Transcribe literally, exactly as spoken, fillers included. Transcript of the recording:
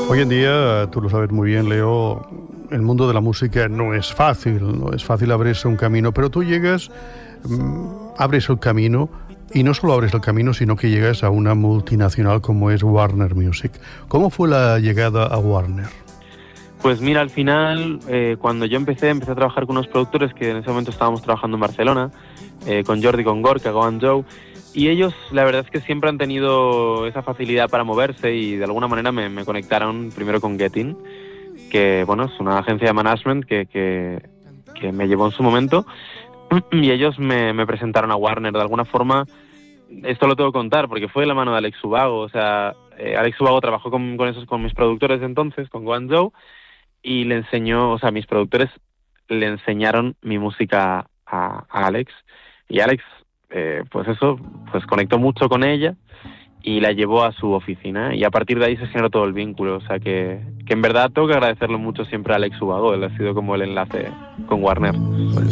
Hoy en día, tú lo sabes muy bien, Leo, el mundo de la música no es fácil, no es fácil abrirse un camino, pero tú llegas, mmm, abres el camino y no solo abres el camino, sino que llegas a una multinacional como es Warner Music. ¿Cómo fue la llegada a Warner? Pues mira, al final, eh, cuando yo empecé, empecé a trabajar con unos productores que en ese momento estábamos trabajando en Barcelona, eh, con Jordi, con Gorka, con Joe, y ellos la verdad es que siempre han tenido esa facilidad para moverse y de alguna manera me, me conectaron primero con Getin, que bueno, es una agencia de management que, que, que me llevó en su momento, y ellos me, me presentaron a Warner. De alguna forma, esto lo tengo que contar porque fue de la mano de Alex Ubago. O sea, eh, Alex Ubago trabajó con, con esos, con mis productores de entonces, con Go Joe, y le enseñó, o sea, mis productores le enseñaron mi música a, a Alex, y Alex, eh, pues eso, pues conectó mucho con ella y la llevó a su oficina, y a partir de ahí se generó todo el vínculo. O sea que, que en verdad tengo que agradecerle mucho siempre a Alex Ubago. Él ha sido como el enlace con Warner.